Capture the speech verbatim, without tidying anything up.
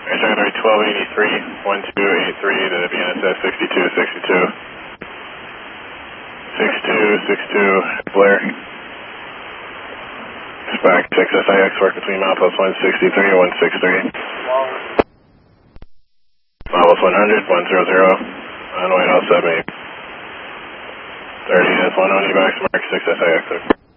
January twelve eighty-three, one two eight three to V N S S sixty-two sixty-two. sixty-two sixty-two, Blair. Spec six S I X work between milepost one sixty-three and one sixty-three. Milepost one hundred, one hundred, on White House seventy. thirty S one on evac, mark six S I X.